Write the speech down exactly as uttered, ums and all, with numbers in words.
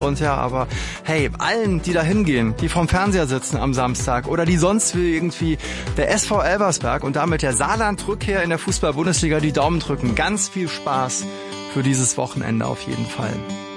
Und ja, aber hey, allen, die da hingehen, die vorm Fernseher sitzen am Samstag oder die sonst will irgendwie der S V Elversberg und damit der Saarland-Rückkehr in der Fußball-Bundesliga die Daumen drücken. Ganz viel Spaß für dieses Wochenende auf jeden Fall.